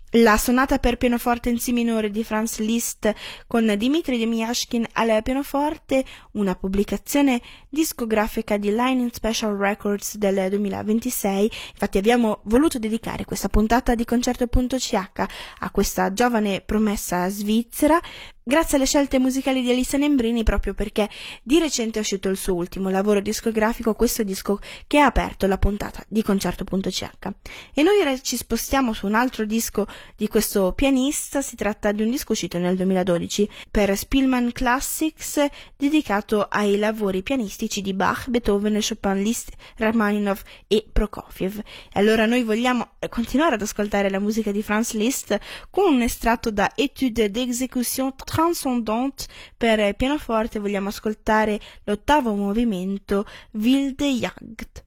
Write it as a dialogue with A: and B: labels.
A: La sonata per pianoforte in si minore di Franz Liszt con Dmitri Demyashkin al pianoforte, una pubblicazione discografica di Line Special Records del 2026. Infatti abbiamo voluto dedicare questa puntata di Concerto.ch a questa giovane promessa svizzera, grazie alle scelte musicali di Elisa Nembrini, proprio perché di recente è uscito il suo ultimo lavoro discografico, questo disco che ha aperto la puntata di Concerto.ch. E noi ora ci spostiamo su un altro disco di questo pianista. Si tratta di un disco uscito nel 2012 per Spielmann Classics, dedicato ai lavori pianistici di Bach, Beethoven, Chopin, Liszt, Rachmaninoff e Prokofiev. E allora noi vogliamo continuare ad ascoltare la musica di Franz Liszt con un estratto da Étude d'exécution transcendante per pianoforte. Vogliamo ascoltare l'ottavo movimento, Wilde Jagd.